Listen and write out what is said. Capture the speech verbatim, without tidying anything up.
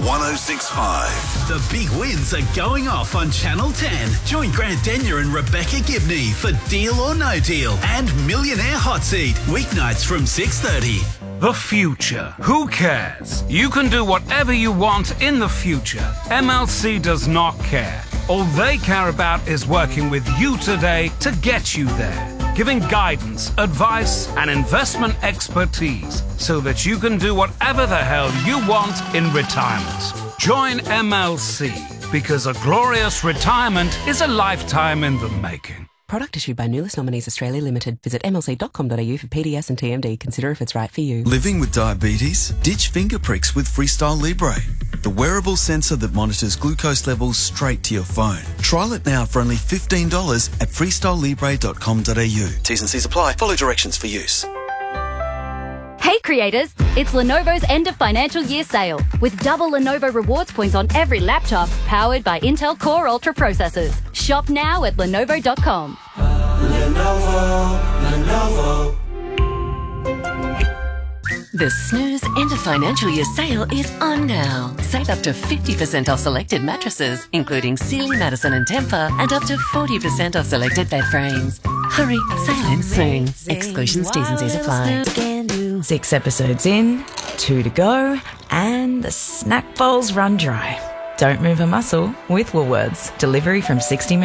one oh six point five. The big wins are going off on Channel ten. Join Grant Denyer and Rebecca Gibney for Deal or No Deal and Millionaire Hot Seat, weeknights from six thirty. The future. Who cares? You can do whatever you want in the future. M L C does not care. All they care about is working with you today to get you there, giving guidance, advice, and investment expertise so that you can do whatever the hell you want in retirement. Join M L C, because a glorious retirement is a lifetime in the making. Product issued by Nulis Nominees Australia Limited. Visit m l c dot com dot a u for P D S and T M D. Consider if it's right for you. Living with diabetes? Ditch finger pricks with Freestyle Libre, the wearable sensor that monitors glucose levels straight to your phone. Trial it now for only fifteen dollars at freestyle libre dot com dot a u. T's and C's apply. Follow directions for use. Hey creators, it's Lenovo's end of financial year sale with double Lenovo rewards points on every laptop powered by Intel Core Ultra processors. Shop now at lenovo dot com. Lenovo, Lenovo. The Snooze end of financial year sale is on now. Save up to fifty percent off selected mattresses, including Sealy, Madison and Tempur, and up to forty percent off selected bed frames. Hurry, sale ends soon. Exclusions, T's and C's apply. Six episodes in, two to go, and the snack bowls run dry. Don't move a muscle with Woolworths. Delivery from sixty minutes.